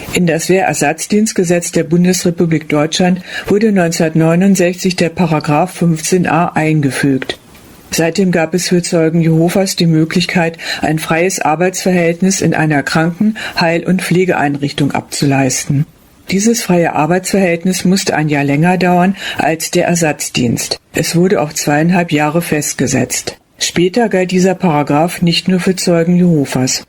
In das Wehrersatzdienstgesetz der Bundesrepublik Deutschland wurde 1969 der Paragraph 15a eingefügt. Seitdem gab es für Zeugen Jehovas die Möglichkeit, ein freies Arbeitsverhältnis in einer Kranken-, Heil- und Pflegeeinrichtung abzuleisten. Dieses freie Arbeitsverhältnis musste ein Jahr länger dauern als der Ersatzdienst. Es wurde auf 2,5 Jahre festgesetzt. Später galt dieser Paragraph nicht nur für Zeugen Jehovas.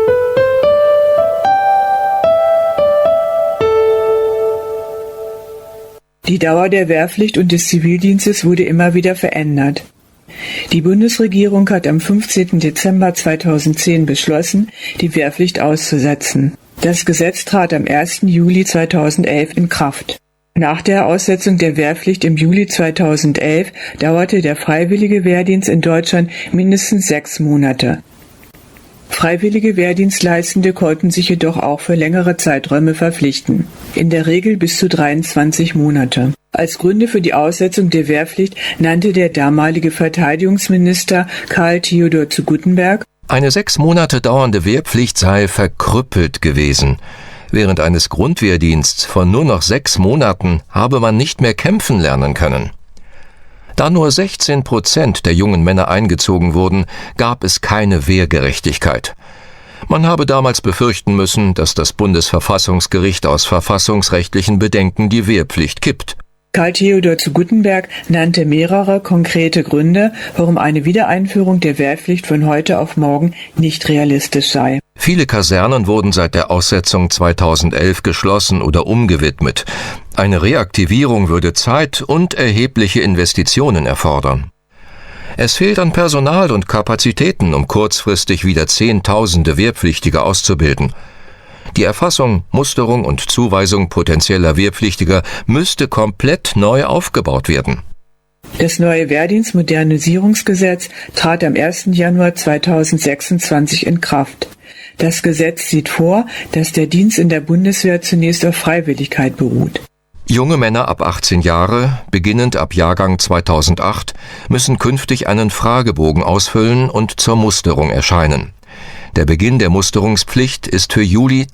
Die Dauer der Wehrpflicht und des Zivildienstes wurde immer wieder verändert. Die Bundesregierung hat am 15. Dezember 2010 beschlossen, die Wehrpflicht auszusetzen. Das Gesetz trat am 1. Juli 2011 in Kraft. Nach der Aussetzung der Wehrpflicht im Juli 2011 dauerte der freiwillige Wehrdienst in Deutschland mindestens 6 Monate. Freiwillige Wehrdienstleistende konnten sich jedoch auch für längere Zeiträume verpflichten, in der Regel bis zu 23 Monate. Als Gründe für die Aussetzung der Wehrpflicht nannte der damalige Verteidigungsminister Karl Theodor zu Guttenberg: Eine 6 Monate dauernde Wehrpflicht sei verkrüppelt gewesen. Während eines Grundwehrdiensts von nur noch 6 Monaten habe man nicht mehr kämpfen lernen können. Da nur 16% der jungen Männer eingezogen wurden, gab es keine Wehrgerechtigkeit. Man habe damals befürchten müssen, dass das Bundesverfassungsgericht aus verfassungsrechtlichen Bedenken die Wehrpflicht kippt. Karl Theodor zu Guttenberg nannte mehrere konkrete Gründe, warum eine Wiedereinführung der Wehrpflicht von heute auf morgen nicht realistisch sei. Viele Kasernen wurden seit der Aussetzung 2011 geschlossen oder umgewidmet. Eine Reaktivierung würde Zeit und erhebliche Investitionen erfordern. Es fehlt an Personal und Kapazitäten, um kurzfristig wieder Zehntausende Wehrpflichtige auszubilden. Die Erfassung, Musterung und Zuweisung potenzieller Wehrpflichtiger müsste komplett neu aufgebaut werden. Das neue Wehrdienstmodernisierungsgesetz trat am 1. Januar 2026 in Kraft. Das Gesetz sieht vor, dass der Dienst in der Bundeswehr zunächst auf Freiwilligkeit beruht. Junge Männer ab 18 Jahre, beginnend ab Jahrgang 2008, müssen künftig einen Fragebogen ausfüllen und zur Musterung erscheinen. Der Beginn der Musterungspflicht ist für Juli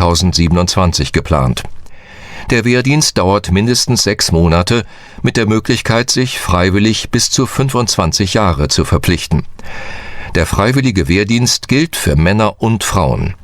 2027 geplant. Der Wehrdienst dauert mindestens 6 Monate, mit der Möglichkeit, sich freiwillig bis zu 25 Jahre zu verpflichten. Der freiwillige Wehrdienst gilt für Männer und Frauen.